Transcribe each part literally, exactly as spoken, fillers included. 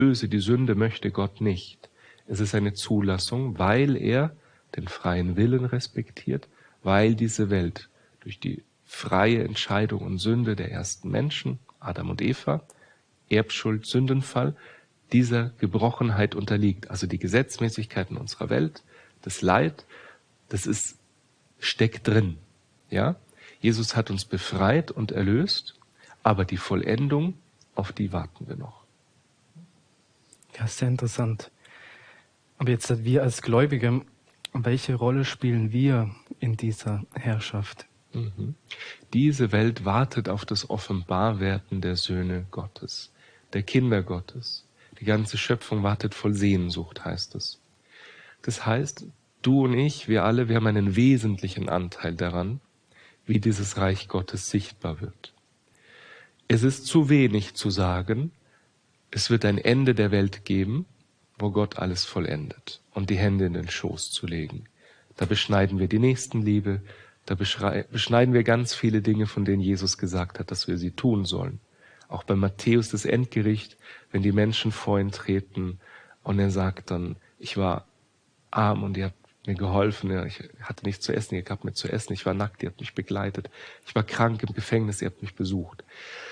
Böse, die Sünde möchte Gott nicht. Es ist eine Zulassung, weil er den freien Willen respektiert, weil diese Welt durch die freie Entscheidung und Sünde der ersten Menschen, Adam und Eva, Erbschuld, Sündenfall, dieser Gebrochenheit unterliegt. Also die Gesetzmäßigkeiten unserer Welt, das Leid, das ist, steckt drin. Ja? Jesus hat uns befreit und erlöst, aber die Vollendung, auf die warten wir noch. Ja, sehr interessant. Aber jetzt wir als Gläubige, welche Rolle spielen wir in dieser Herrschaft? Mhm. Diese Welt wartet auf das Offenbarwerden der Söhne Gottes, der Kinder Gottes. Die ganze Schöpfung wartet voll Sehnsucht, heißt es. Das heißt, du und ich, wir alle, wir haben einen wesentlichen Anteil daran, wie dieses Reich Gottes sichtbar wird. Es ist zu wenig zu sagen, es wird ein Ende der Welt geben, wo Gott alles vollendet und die Hände in den Schoß zu legen. Da beschneiden wir die Nächstenliebe, da beschneiden wir ganz viele Dinge, von denen Jesus gesagt hat, dass wir sie tun sollen. Auch bei Matthäus das Endgericht, wenn die Menschen vor ihn treten und er sagt dann, ich war arm und ihr habt mir geholfen, ich hatte nichts zu essen, ihr habt mir zu essen, ich war nackt, ihr habt mich begleitet, ich war krank im Gefängnis, ihr habt mich besucht.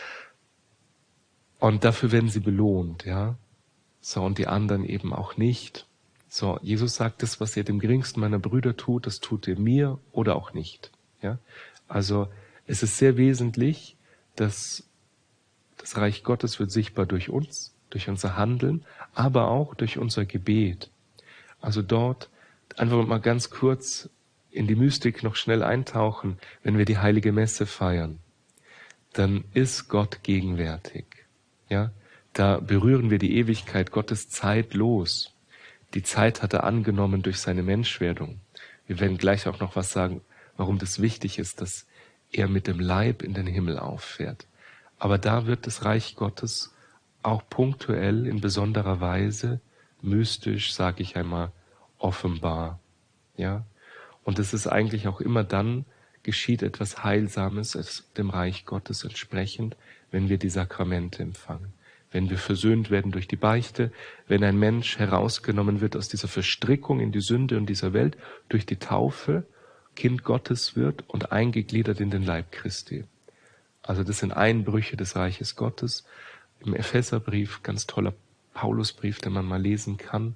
Und dafür werden sie belohnt, ja. So, und die anderen eben auch nicht. So, Jesus sagt, das, was ihr dem geringsten meiner Brüder tut, das tut ihr mir oder auch nicht, ja. Also, es ist sehr wesentlich, dass das Reich Gottes wird sichtbar durch uns, durch unser Handeln, aber auch durch unser Gebet. Also dort einfach mal ganz kurz in die Mystik noch schnell eintauchen, wenn wir die Heilige Messe feiern, dann ist Gott gegenwärtig. Ja, da berühren wir die Ewigkeit. Gott ist zeitlos. Die Zeit hat er angenommen durch seine Menschwerdung. Wir werden gleich auch noch was sagen, warum das wichtig ist, dass er mit dem Leib in den Himmel auffährt. Aber da wird das Reich Gottes auch punktuell in besonderer Weise, mystisch, sage ich einmal, offenbar. Ja, und es ist eigentlich auch immer dann, geschieht etwas Heilsames dem Reich Gottes entsprechend, wenn wir die Sakramente empfangen. Wenn wir versöhnt werden durch die Beichte, wenn ein Mensch herausgenommen wird aus dieser Verstrickung in die Sünde und dieser Welt, durch die Taufe Kind Gottes wird und eingegliedert in den Leib Christi. Also das sind Einbrüche des Reiches Gottes. Im Epheserbrief, ganz toller Paulusbrief, den man mal lesen kann,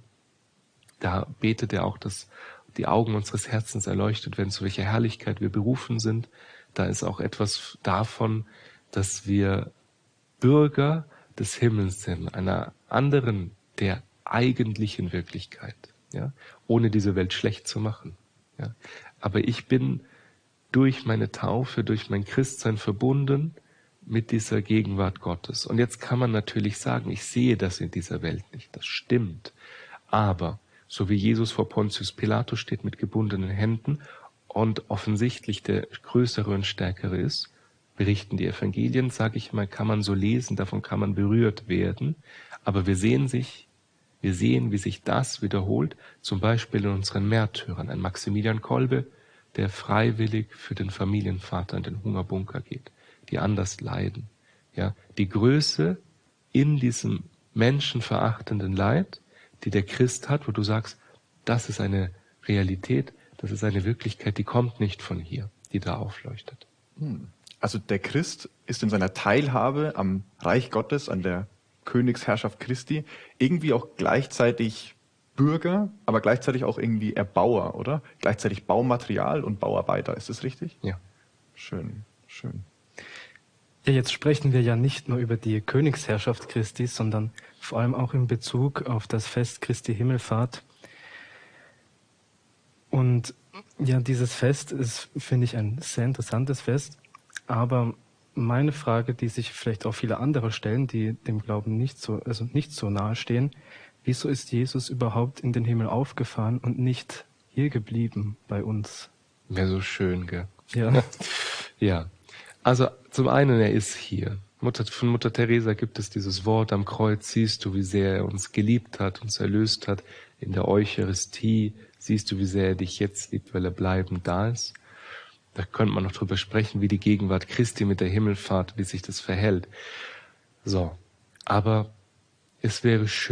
da betet er auch, dass die Augen unseres Herzens erleuchtet werden, zu welcher Herrlichkeit wir berufen sind. Da ist auch etwas davon, dass wir Bürger des Himmels sind, einer anderen, der eigentlichen Wirklichkeit, ja, ohne diese Welt schlecht zu machen. Ja. Aber ich bin durch meine Taufe, durch mein Christsein verbunden mit dieser Gegenwart Gottes. Und jetzt kann man natürlich sagen, ich sehe das in dieser Welt nicht, das stimmt. Aber so wie Jesus vor Pontius Pilatus steht mit gebundenen Händen und offensichtlich der Größere und Stärkere ist, berichten die Evangelien, sage ich mal, kann man so lesen, davon kann man berührt werden. Aber wir sehen sich, wir sehen, wie sich das wiederholt, zum Beispiel in unseren Märtyrern. Ein Maximilian Kolbe, der freiwillig für den Familienvater in den Hungerbunker geht, die anders leiden. Ja, die Größe in diesem menschenverachtenden Leid, die der Christ hat, wo du sagst, das ist eine Realität, das ist eine Wirklichkeit, die kommt nicht von hier, die da aufleuchtet. Also der Christ ist in seiner Teilhabe am Reich Gottes, an der Königsherrschaft Christi, irgendwie auch gleichzeitig Bürger, aber gleichzeitig auch irgendwie Erbauer, oder? Gleichzeitig Baumaterial und Bauarbeiter, ist das richtig? Ja. Schön, schön. Ja, jetzt sprechen wir ja nicht nur über die Königsherrschaft Christi, sondern vor allem auch in Bezug auf das Fest Christi Himmelfahrt. Und ja, dieses Fest ist, finde ich, ein sehr interessantes Fest. Aber meine Frage, die sich vielleicht auch viele andere stellen, die dem Glauben nicht so, also nicht so nahe stehen, wieso ist Jesus überhaupt in den Himmel aufgefahren und nicht hier geblieben bei uns? Wäre so schön, gell? Ja. Ja. Also zum einen, er ist hier. Mutter, von Mutter Teresa gibt es dieses Wort, am Kreuz siehst du, wie sehr er uns geliebt hat, uns erlöst hat. In der Eucharistie siehst du, wie sehr er dich jetzt liebt, weil er bleibend da ist. Da könnte man noch drüber sprechen, wie die Gegenwart Christi mit der Himmelfahrt, wie sich das verhält. So, aber es wäre schön,